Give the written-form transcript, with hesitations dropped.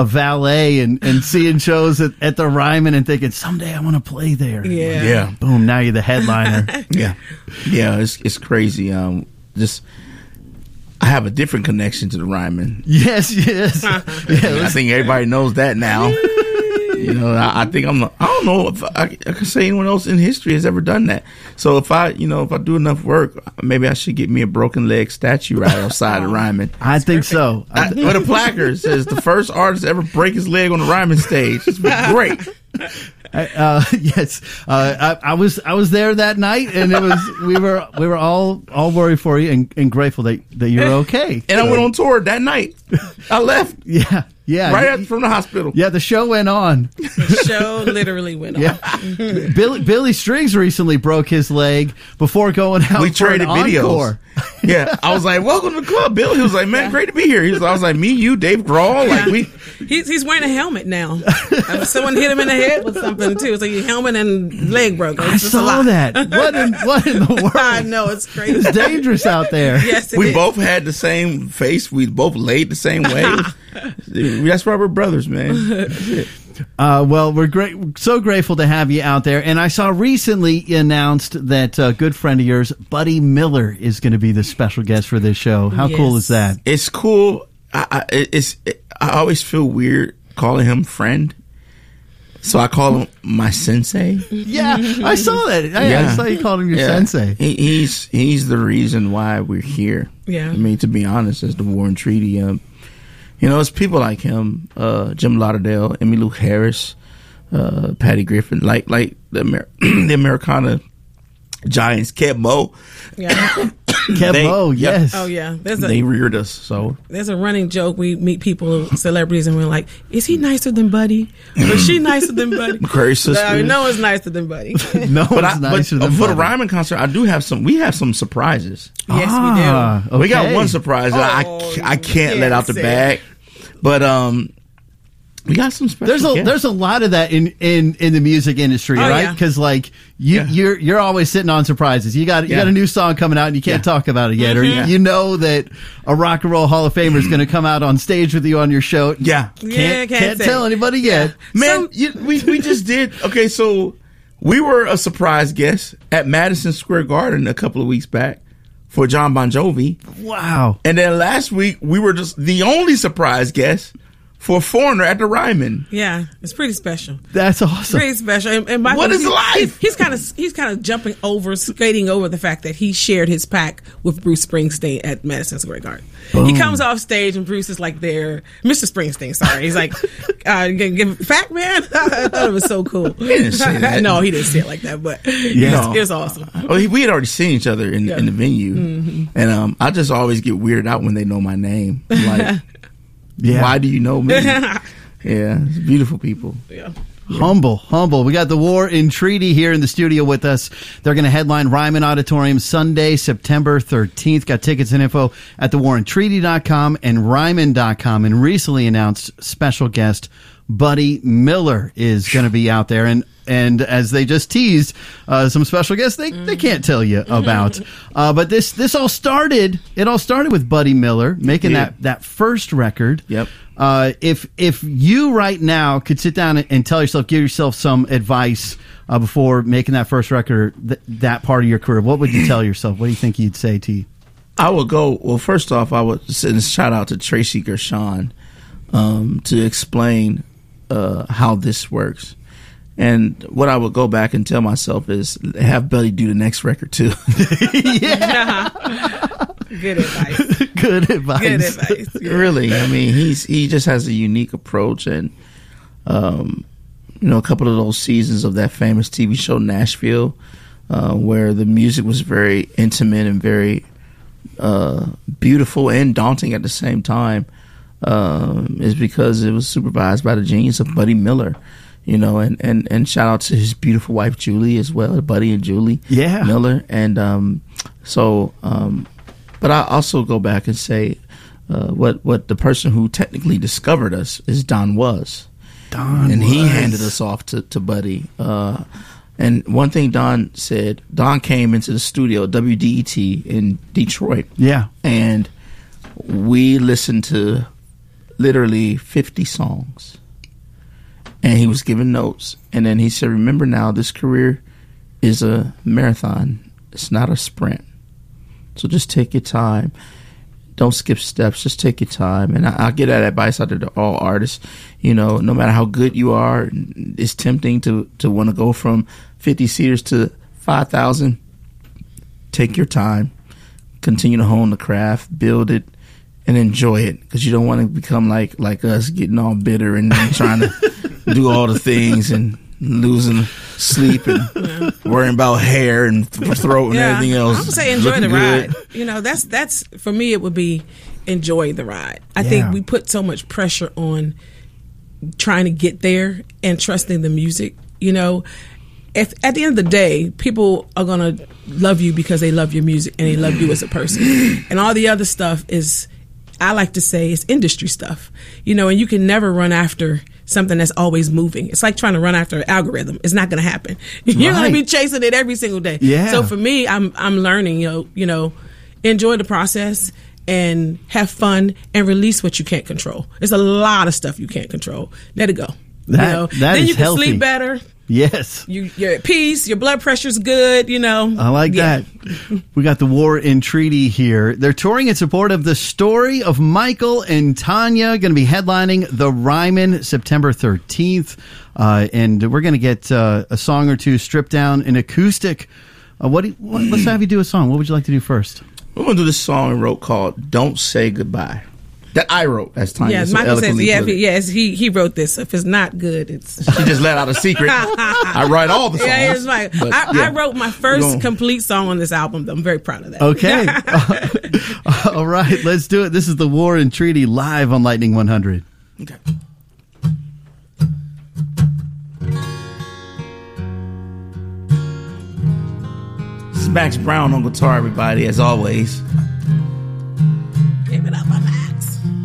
a valet and seeing shows at the Ryman and thinking someday I want to play there. Yeah. Boom! Now you're the headliner. Yeah. It's crazy. Just I have a different connection to the Ryman. Yes. I think everybody knows that now. You know, I think I don't know if I can say anyone else in history has ever done that. So if I do enough work, maybe I should get me a broken leg statue right outside the Ryman. I think so. With a placard says the first artist to ever break his leg on the Ryman stage. It's been great. Yes, I was there that night, and it was we were all worried for you and grateful that you're okay. And I went on tour that night. I left. Yeah. Right from the hospital. Yeah, the show went on. The show literally went on. Yeah. Billy Strings recently broke his leg before going out. We traded videos. Encore. Yeah, I was like, "Welcome to the club, Bill." He was like, "Man, great to be here." I was like, "Me, you, Dave Grohl." Like he's wearing a helmet now. Someone hit him in the head with something too. So your helmet and leg broke. I saw that. What in the world? I know, it's crazy. It's dangerous out there. Yes, we both had the same face. We both laid the same way. That's why we're brothers, man. Well, we're so grateful to have you out there. And I saw recently announced that a good friend of yours, Buddy Miller, is going to be the special guest for this show. How cool is that? It's cool. I always feel weird calling him friend. So I call him my sensei. Yeah, I saw that. I saw you called him your sensei. He's the reason why we're here. Yeah. I mean, to be honest, as the Warren Treaty. It's people like him, Jim Lauderdale, Emmylou Harris, Patty Griffin, like the Americana giants, Kev Moe. Yeah. Kev Moe, yes. Oh, yeah. They reared us. So there's a running joke. We meet people, celebrities, and we're like, is he nicer than Buddy? Or is she nicer than Buddy? McCurry sisters. I mean, no one's nicer than Buddy. No one's nicer than Buddy. For the Ryman concert, we have some surprises. Yes, we do. Okay. We got one surprise that I can't let out the bag. But we got some special guests. There's a lot of that in the music industry, right? Because you're always sitting on surprises. You got a new song coming out and you can't talk about it yet, or you know that a Rock and Roll Hall of Famer is going to come out on stage with you on your show. Can't tell anybody yet. Man, we just did. Okay, so we were a surprise guest at Madison Square Garden a couple of weeks back for John Bon Jovi. Wow. And then last week, we were just the only surprise guest for Foreigner at the Ryman. Yeah, it's pretty special. That's awesome. Pretty special. And Michael, what is life? He's kind of skating over the fact that he shared his pack with Bruce Springsteen at Madison Square Garden. Boom. He comes off stage and Bruce is like there. Mr. Springsteen, sorry. He's like, Fat Man? I thought it was so cool. He didn't say that. No, he didn't say it like that, but it was awesome. We had already seen each other in the venue. Mm-hmm. And I just always get weirded out when they know my name. I'm like, why do you know me? It's beautiful people. Yeah. Humble. We got the Warren Treaty here in the studio with us. They're going to headline Ryman Auditorium Sunday, September 13th. Got tickets and info at thewarrentreaty.com and Ryman.com. And recently announced special guest Buddy Miller is going to be out there. And as they just teased, some special guests they can't tell you about. But this all started. It all started with Buddy Miller making that first record. Yep. If you right now could sit down and give yourself some advice before making that first record, that part of your career, what would you tell yourself? What do you think you'd say to you? I would go. Well, first off, I would send a shout out to Tracy Gershon to explain how this works. And what I would go back and tell myself is have Buddy do the next record too. Good advice. Good advice. Yeah. Really, I mean, he just has a unique approach, and a couple of those seasons of that famous TV show Nashville, where the music was very intimate and very beautiful and daunting at the same time, is because it was supervised by the genius of Buddy Miller. And shout out to his beautiful wife Julie as well, Buddy and Julie Miller. And but I also go back and say what the person who technically discovered us is Don Was. He handed us off to Buddy. And one thing Don said, Don came into the studio, WDET in Detroit. Yeah. And we listened to literally 50 songs. And he was giving notes. And then he said, remember now, this career is a marathon. It's not a sprint. So just take your time. Don't skip steps. Just take your time. And I'll give that advice out to all artists. You know, no matter how good you are, it's tempting to want to go from 50 seaters to 5,000. Take your time. Continue to hone the craft. Build it. And enjoy it. Because you don't want to become like us, getting all bitter and trying to do all the things and losing sleep and worrying about hair and throat and everything else. I'm gonna say enjoy the ride. You know, that's for me. It would be enjoy the ride. I think we put so much pressure on trying to get there and trusting the music. You know, if at the end of the day, people are gonna love you because they love your music and they love you as a person, and all the other stuff is, I like to say, it's industry stuff. You know, and you can never run after something that's always moving. It's like trying to run after an algorithm. It's not going to happen. You're going to be chasing it every single day. Yeah. So for me, I'm learning, you know, enjoy the process and have fun and release what you can't control. There's a lot of stuff you can't control. Let it go. That then is you can healthy. sleep better. Yes. You're at peace. Your blood pressure's good, you know. I like that. We got the War in Treaty here. They're touring in support of The Story of Michael and Tanya. Going to be headlining the Ryman September 13th. And we're going to get a song or two stripped down in acoustic. Let's have you do a song. What would you like to do first? We're going to do this song I wrote called Don't Say Goodbye. That I wrote, as Tanya Yeah, so Michael says, eloquently put it. he wrote this. If it's not good, it's... She just let out a secret. I write all the songs. Yeah, it's like, I wrote my first complete song on this album. I'm very proud of that. Okay. All right, let's do it. This is the War and Treaty live on Lightning 100. Okay. This is Max Brown on guitar, everybody, as always.